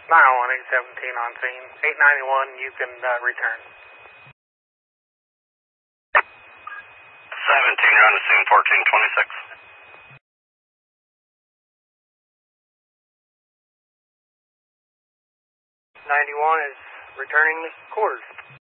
91817 on scene. 891, you can return. 17, you're on the scene, 1426. 91 is returning the quarters.